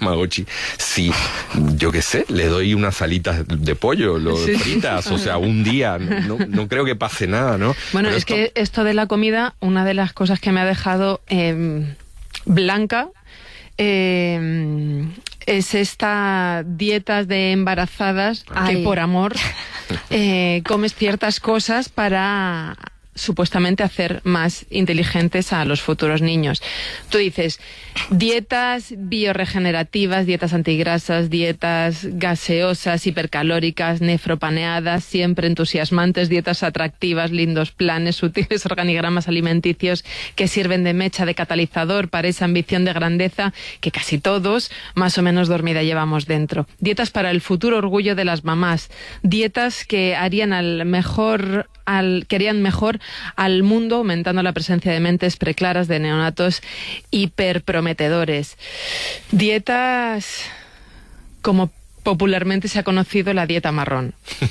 Tamagotchi si, yo qué sé, le doy unas alitas de pollo, fritas, o sea, un día, no creo que pase nada, ¿no? Bueno, pero que esto de la comida, una de las cosas que me ha dejado blanca es esta dietas de embarazadas que por amor comes ciertas cosas para supuestamente hacer más inteligentes a los futuros niños. Tú dices, dietas bioregenerativas, dietas antigrasas, dietas gaseosas, hipercalóricas, nefropaneadas, siempre entusiasmantes, dietas atractivas, lindos planes, sutiles organigramas alimenticios que sirven de mecha, de catalizador para esa ambición de grandeza que casi todos, más o menos dormida, llevamos dentro. Dietas para el futuro orgullo de las mamás. Dietas que harían mejor al mundo, aumentando la presencia de mentes preclaras de neonatos hiperprometedores. Dietas como popularmente se ha conocido la dieta marrón.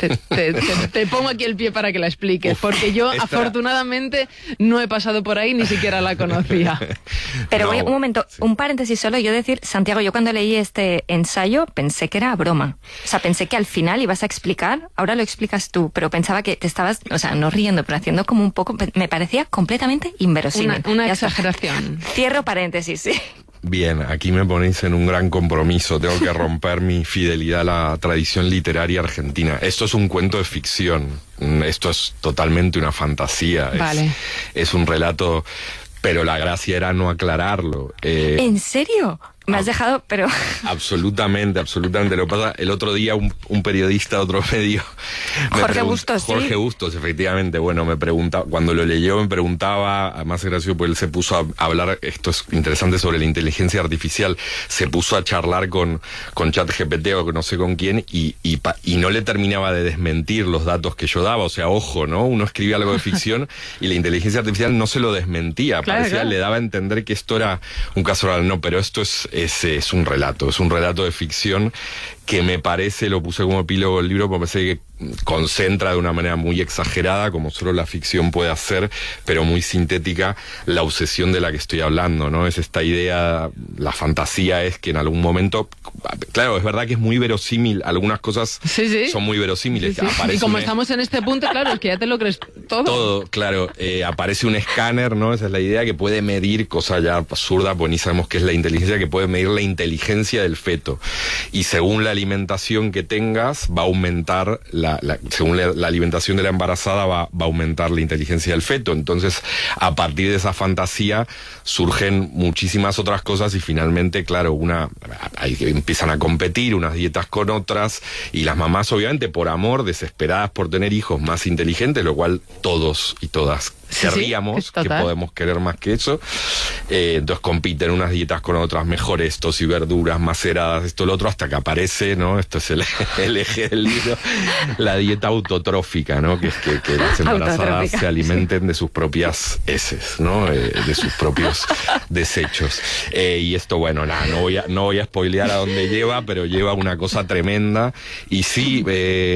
Te pongo aquí el pie para que la expliques, porque yo afortunadamente no he pasado por ahí, ni siquiera la conocía. Pero un momento, un paréntesis solo, yo decir, Santiago, yo cuando leí este ensayo pensé que era broma. O sea, pensé que al final ibas a explicar, ahora lo explicas tú, pero pensaba que te estabas, o sea, no riendo, pero haciendo como un poco, me parecía completamente inverosímil. Una exageración. Cierro paréntesis, sí. Bien, aquí me ponéis en un gran compromiso. Tengo que romper mi fidelidad a la tradición literaria argentina. Esto es un cuento de ficción. Esto es totalmente una fantasía. Vale. Es un relato, pero la gracia era no aclararlo. ¿En serio? Me has dejado, pero... Absolutamente. Lo que pasa, el otro día un periodista de otro medio... Jorge Bustos, Jorge Bustos, efectivamente. Bueno, me preguntaba, cuando lo leyó me preguntaba, además gracioso, pues él se puso a hablar, esto es interesante, sobre la inteligencia artificial. Se puso a charlar con ChatGPT o no sé con quién y no le terminaba de desmentir los datos que yo daba. O sea, ojo, ¿no? Uno escribía algo de ficción y la inteligencia artificial no se lo desmentía. Parecía, le daba a entender que esto era un caso real. No, pero esto es un relato de ficción que me parece, lo puse como epílogo del libro, porque me parece que concentra de una manera muy exagerada, como solo la ficción puede hacer, pero muy sintética, la obsesión de la que estoy hablando, ¿no? Es esta idea, la fantasía es que en algún momento, claro, es verdad que es muy verosímil, algunas cosas son muy verosímiles. Sí. Y como estamos en este punto, claro, es que ya te lo crees todo. Todo, claro. Aparece un escáner, ¿no? Esa es la idea, que puede medir, cosa ya absurda, pues ni sabemos qué es la inteligencia, que puede medir la inteligencia del feto. Y según la alimentación que tengas, va a aumentar según la alimentación de la embarazada va a aumentar la inteligencia del feto. Entonces, a partir de esa fantasía surgen muchísimas otras cosas y finalmente, claro, ahí empiezan a competir unas dietas con otras y las mamás, obviamente, por amor, desesperadas por tener hijos más inteligentes, lo cual todos y todas querríamos, que podemos querer más que eso. Entonces compiten unas dietas con otras, mejor estos y verduras maceradas, esto, lo otro, hasta que aparece, ¿no? Esto es el eje del libro, la dieta autotrófica, ¿no? Que es que las embarazadas se alimenten de sus propias heces, ¿no? De sus propios desechos. Y esto, bueno, nada, no voy a spoilear a dónde lleva, pero lleva una cosa tremenda. Y sí,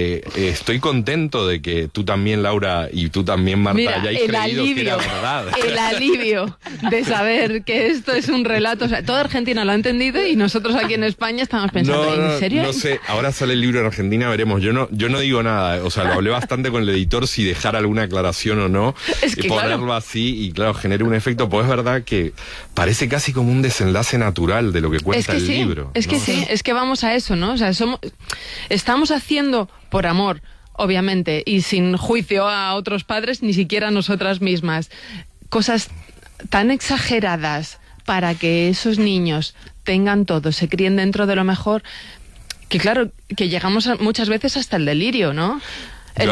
estoy contento de que tú también, Laura, y tú también, Marta, hayáis creído que era verdad. El alivio de saber que esto es un relato. O sea, toda Argentina lo ha entendido y nosotros aquí en España estamos pensando, ¿en serio? No sé, ahora sale el libro en Argentina, veremos. Yo no digo nada, o sea, lo hablé bastante con el editor si dejar alguna aclaración o no, es que ponerlo así y claro, genera un efecto, pues es verdad que parece casi como un desenlace natural de lo que cuenta el libro. Es que sí, es que vamos a eso, ¿no? O sea, estamos haciendo por amor, obviamente, y sin juicio a otros padres, ni siquiera a nosotras mismas, cosas tan exageradas para que esos niños tengan todo, se críen dentro de lo mejor, que claro, que llegamos muchas veces hasta el delirio, ¿no? Yo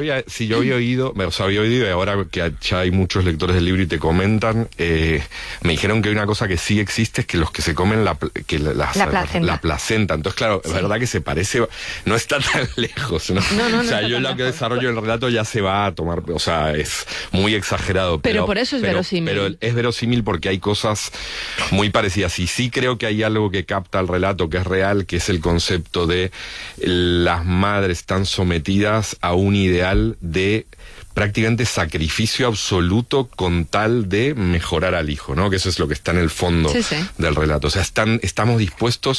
había oído, y ahora que ya hay muchos lectores del libro y te comentan, me dijeron que hay una cosa que sí existe, es que los que se comen la placenta. Entonces, claro, es verdad que se parece, no está tan lejos, ¿no? No, o sea, yo lo que desarrollo el relato ya se va a tomar, o sea, es muy exagerado. Pero por eso es verosímil. Pero es verosímil porque hay cosas muy parecidas. Y sí creo que hay algo que capta el relato, que es real, que es el concepto de las madres tan sometidas a un ideal de prácticamente sacrificio absoluto con tal de mejorar al hijo, ¿no? Que eso es lo que está en el fondo del relato. O sea, estamos dispuestos